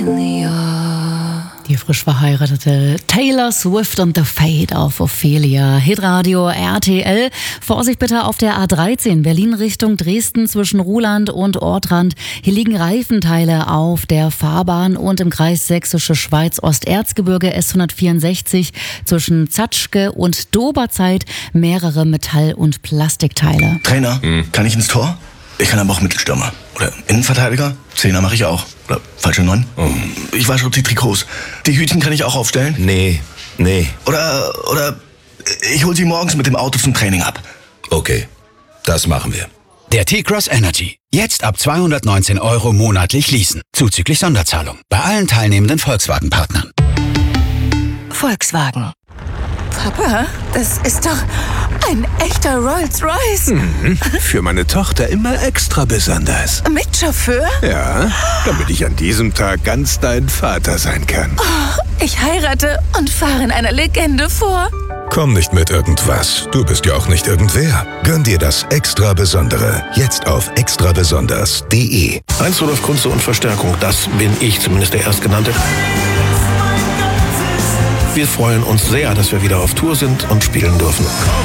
Die frisch verheiratete Taylor Swift und The Fate of Ophelia. Hitradio RTL. Vorsicht bitte auf der A13 Berlin Richtung Dresden zwischen Ruhland und Ortrand. Hier liegen Reifenteile auf der Fahrbahn und im Kreis Sächsische Schweiz Osterzgebirge S164 zwischen Zatschke und Doberzeit mehrere Metall- und Plastikteile. Trainer, kann ich ins Tor? Ich kann aber auch Mittelstürmer. Oder Innenverteidiger? Zehner mache ich auch. Oder falsche 9. Ich wasche auch die Trikots. Die Hütchen kann ich auch aufstellen? Nee. Oder ich hol sie morgens mit dem Auto zum Training ab. Okay, das machen wir. Der T-Cross Energy. Jetzt ab 219 € monatlich leasen. Zuzüglich Sonderzahlung. Bei allen teilnehmenden Volkswagen-Partnern. Volkswagen. Papa, das ist doch ein echter Rolls-Royce. Für meine Tochter immer extra besonders. Mit Chauffeur? Ja, damit ich an diesem Tag ganz dein Vater sein kann. Ich heirate und fahre in einer Legende vor. Komm nicht mit irgendwas. Du bist ja auch nicht irgendwer. Gönn dir das extra Besondere. Jetzt auf extrabesonders.de. Heinz Rudolf Kunze und Verstärkung, das bin ich, zumindest der Erstgenannte. Wir freuen uns sehr, dass wir wieder auf Tour sind und spielen dürfen.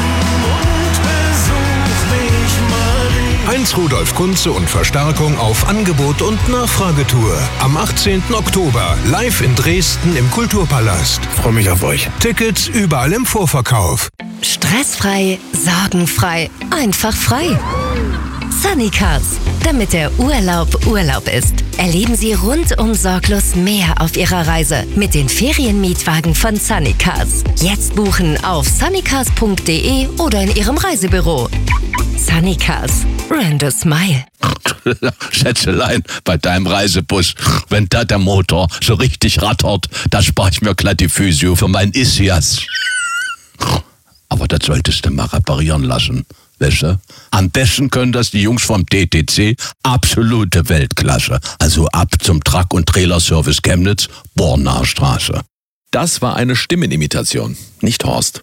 Heinz Rudolf Kunze und Verstärkung auf Angebot und Nachfragetour. Am 18. Oktober live in Dresden im Kulturpalast. Freue mich auf euch. Tickets überall im Vorverkauf. Stressfrei, sorgenfrei, einfach frei. Sunnycars, damit der Urlaub Urlaub ist. Erleben Sie rundum sorglos mehr auf Ihrer Reise mit den Ferienmietwagen von Sunnycars. Jetzt buchen auf sunnycars.de oder in Ihrem Reisebüro. Sunnycars, rent a smile. Schätzelein, bei deinem Reisebus, wenn da der Motor so richtig rattert, da spare ich mir glatt die Physio für mein Ischias. Aber das solltest du mal reparieren lassen. Weißt du? Am besten können das die Jungs vom DTC, absolute Weltklasse. Also ab zum Truck- und Trailerservice Chemnitz, Bornaer Straße. Das war eine Stimmenimitation, nicht Horst.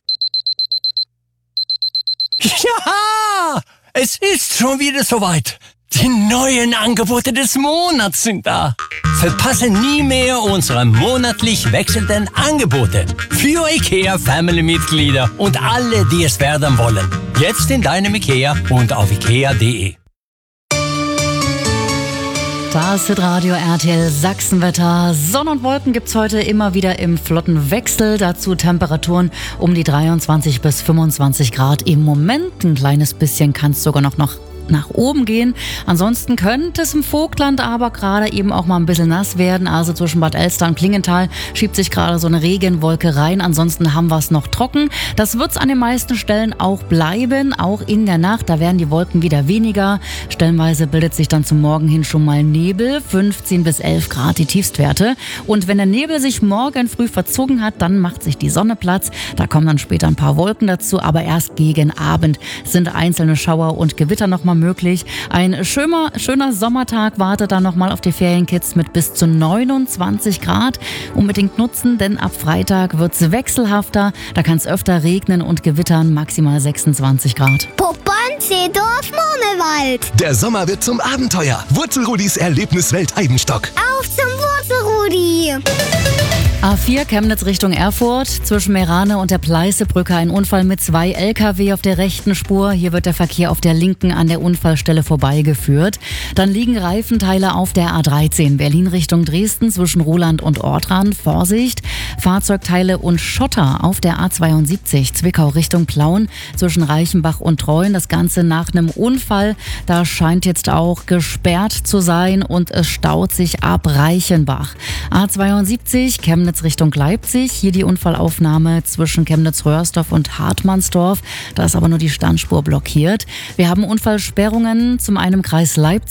Ja, es ist schon wieder soweit. Die neuen Angebote des Monats sind da. Verpasse nie mehr unsere monatlich wechselnden Angebote für IKEA-Family-Mitglieder und alle, die es werden wollen. Jetzt in deinem IKEA und auf ikea.de. Das Hitradio RTL Sachsenwetter. Sonne und Wolken gibt's heute immer wieder im flotten Wechsel. Dazu Temperaturen um die 23 bis 25 Grad. Im Moment ein kleines bisschen kann es sogar noch nach oben gehen. Ansonsten könnte es im Vogtland aber gerade eben auch mal ein bisschen nass werden. Also zwischen Bad Elster und Klingenthal schiebt sich gerade so eine Regenwolke rein. Ansonsten haben wir es noch trocken. Das wird es an den meisten Stellen auch bleiben. Auch in der Nacht, da werden die Wolken wieder weniger. Stellenweise bildet sich dann zum Morgen hin schon mal Nebel. 15 bis 11 Grad die Tiefstwerte. Und wenn der Nebel sich morgen früh verzogen hat, dann macht sich die Sonne Platz. Da kommen dann später ein paar Wolken dazu. Aber erst gegen Abend sind einzelne Schauer und Gewitter nochmal möglich. Ein schöner Sommertag wartet dann nochmal auf die Ferienkids mit bis zu 29 Grad. Unbedingt nutzen, denn ab Freitag wird es wechselhafter. Da kann es öfter regnen und gewittern, maximal 26 Grad. Poppern-Seedorf Murmelwald. Der Sommer wird zum Abenteuer. Wurzelrudis Erlebniswelt Eibenstock. Auf zum Wurzelrudi. A4 Chemnitz Richtung Erfurt. Zwischen Merane und der Pleißebrücke ein Unfall mit 2 LKW auf der rechten Spur. Hier wird der Verkehr auf der linken an der Unfallstelle vorbeigeführt. Dann liegen Reifenteile auf der A13 Berlin Richtung Dresden zwischen Ruhland und Ortrand. Vorsicht! Fahrzeugteile und Schotter auf der A72 Zwickau Richtung Plauen zwischen Reichenbach und Treuen. Das Ganze nach einem Unfall. Da scheint jetzt auch gesperrt zu sein und es staut sich ab Reichenbach. A72 Chemnitz Richtung Leipzig. Hier die Unfallaufnahme zwischen Chemnitz-Röhrsdorf und Hartmannsdorf. Da ist aber nur die Standspur blockiert. Wir haben Unfallsperrungen zum einen im Kreis Leipzig.